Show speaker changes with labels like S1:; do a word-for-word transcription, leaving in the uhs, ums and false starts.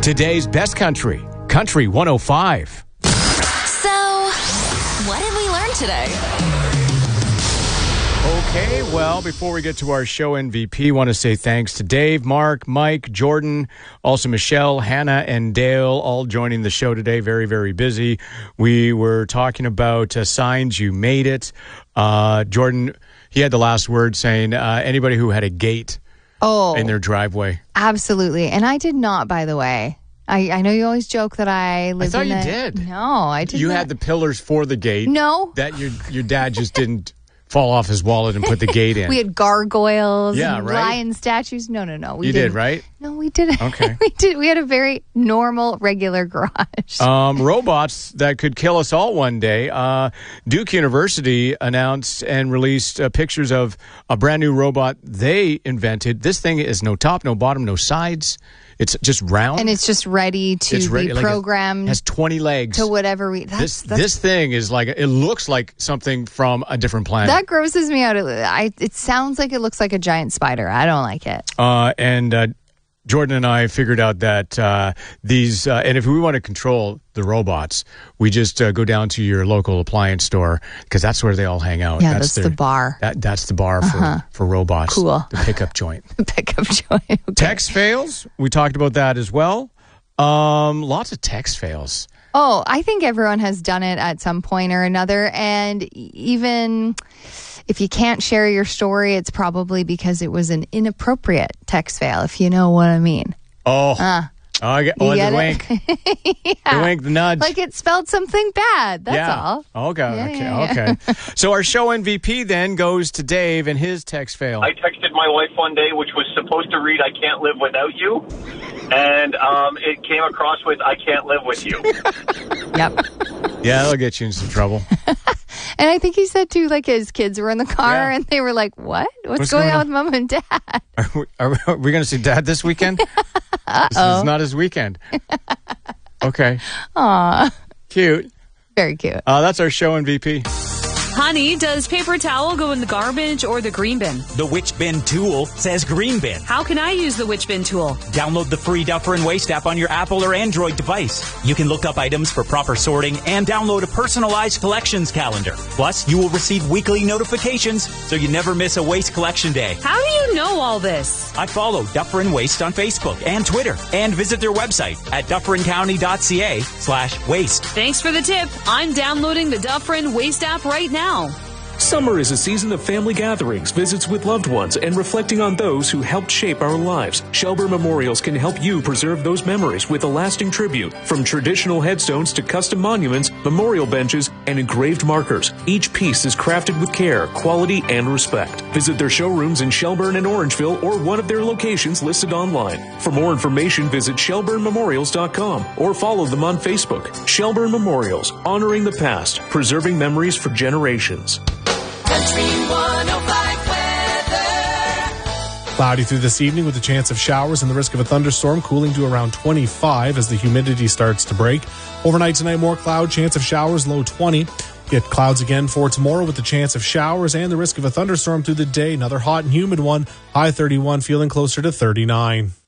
S1: Today's best country, Country one oh five.
S2: So, what did we learn today?
S1: Okay, well, before we get to our show M V P, I want to say thanks to Dave, Mark, Mike, Jordan, also Michelle, Hannah, and Dale, all joining the show today. Very, very busy. We were talking about uh, signs. You made it. Uh, Jordan, he had the last word saying uh, anybody who had a gate
S3: oh,
S1: in their driveway.
S3: Absolutely. And I did not, by the way. I, I know you always joke that I lived
S1: I thought
S3: in
S1: you
S3: a,
S1: did.
S3: No, I did
S1: You
S3: not.
S1: had the pillars for the gate.
S3: No.
S1: That your, your dad just didn't fall off his wallet and put the gate in.
S3: We had gargoyles
S1: Yeah,
S3: and
S1: right?
S3: lion statues. No, no, no. We
S1: You
S3: didn't.
S1: did, right?
S3: No, we didn't.
S1: Okay.
S3: we did. We had a very normal, regular garage.
S1: Um, robots that could kill us all one day. Uh, Duke University announced and released uh, pictures of a brand new robot they invented. This thing is no top, no bottom, no sides. It's just round.
S3: And it's just ready to
S1: It's ready-
S3: be
S1: like it
S3: programmed
S1: has twenty legs.
S3: to whatever we... That's,
S1: This
S3: that's,
S1: this thing is like, it looks like something from a different planet.
S3: that grosses me out. I, it sounds like it looks like a giant spider. I don't like it.
S1: Uh, and uh, Jordan and I figured out that uh, these, uh, and if we want to control the robots, we just uh, go down to your local appliance store because that's where they all hang out.
S3: Yeah, that's the bar.
S1: That, that's the bar for,
S3: Uh-huh.
S1: for robots.
S3: Cool.
S1: The pickup joint.
S3: Pickup joint. Okay.
S1: Text fails. We talked about that as well. Um, lots of text fails.
S3: Oh, I think everyone has done it at some point or another. And even if you can't share your story, it's probably because it was an inappropriate text fail, if you know what I mean.
S1: Oh,
S3: Uh,
S1: oh, I get,
S3: you
S1: oh the
S3: get it?
S1: wink.
S3: Yeah.
S1: The wink, the nudge.
S3: Like it spelled something bad. That's
S1: yeah.
S3: all.
S1: Okay,
S3: Yeah,
S1: okay,
S3: yeah, yeah.
S1: okay. So our show M V P then goes to Dave and his text fail.
S4: I texted my wife one day, which was supposed to read, I can't live without you. And um, it came across with, I can't live with you.
S3: Yep.
S1: Yeah, that'll get you in some trouble.
S3: And I think he said, too, like his kids were in the car
S1: Yeah.
S3: and they were like, what? What's,
S1: What's
S3: going,
S1: going
S3: on
S1: on?
S3: with mom and dad?
S1: Are we, are we, are we going to see Dad this weekend? This is not his weekend. Okay.
S3: Aw,
S1: Cute.
S3: very cute.
S1: Uh, that's our show M V P.
S5: Honey, does paper towel go in the garbage or the green bin?
S6: The Which Bin tool says green bin.
S5: How can I use the Which Bin tool?
S6: Download the free Duffer and Waste app on your Apple or Android device. You can look up items for proper sorting and download a personalized collections calendar. Plus, you will receive weekly notifications so you never miss a waste collection day.
S5: How do you know all this?
S6: I follow Duffer and Waste on Facebook and Twitter and visit their website at dufferincounty.ca slash waste.
S5: Thanks for the tip. I'm downloading the Dufferin Waste app right now.
S7: Summer is a season of family gatherings, visits with loved ones, and reflecting on those who helped shape our lives. Shelburne Memorials can help you preserve those memories with a lasting tribute. From traditional headstones to custom monuments, memorial benches, and engraved markers, each piece is crafted with care, quality, and respect. Visit their showrooms in Shelburne and Orangeville or one of their locations listed online. For more information, visit shelburne memorials dot com or follow them on Facebook. Shelburne Memorials, honoring the past, preserving memories for generations.
S8: Country one oh five weather.
S9: Cloudy through this evening with a chance of showers and the risk of a thunderstorm, cooling to around twenty-five as the humidity starts to break. Overnight tonight, more cloud, chance of showers, low twenty. Get clouds again for tomorrow with the chance of showers and the risk of a thunderstorm through the day. Another hot and humid one, high thirty-one, feeling closer to thirty-nine.